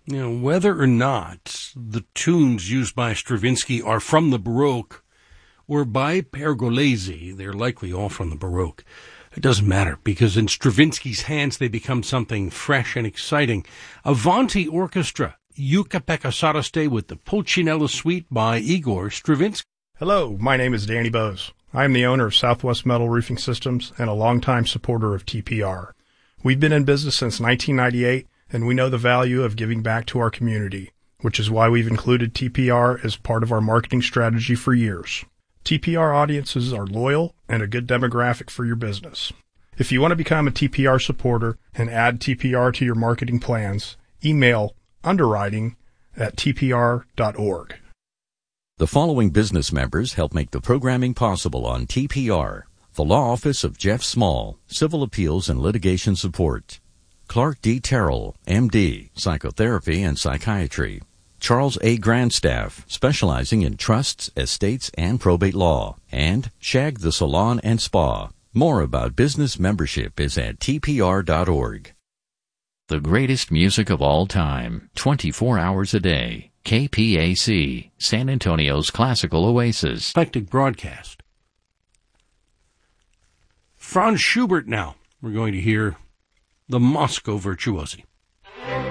Whether or not the tunes used by Stravinsky are from the Baroque or by Pergolesi, they're likely all from the Baroque. It doesn't matter, because in Stravinsky's hands they become something fresh and exciting. Avanti Orchestra, Yucca-Pekka Saraste with the Pulcinella Suite by Igor Stravinsky. Hello, my name is Danny Bose. I am the owner of Southwest Metal Roofing Systems and a longtime supporter of TPR. We've been in business since 1998, and we know the value of giving back to our community, which is why we've included TPR as part of our marketing strategy for years. TPR audiences are loyal and a good demographic for your business. If you want to become a TPR supporter and add TPR to your marketing plans, email underwriting@tpr.org. The following business members help make the programming possible on TPR. The Law Office of Jeff Small, Civil Appeals and Litigation Support. Clark D. Terrell, M.D., Psychotherapy and Psychiatry. Charles A. Grandstaff, specializing in trusts, estates, and probate law. And Shag the Salon and Spa. More about business membership is at tpr.org. The greatest music of all time, 24 hours a day. KPAC, San Antonio's classical oasis. Eclectic broadcast. Franz Schubert now. We're going to hear the Moscow Virtuosi.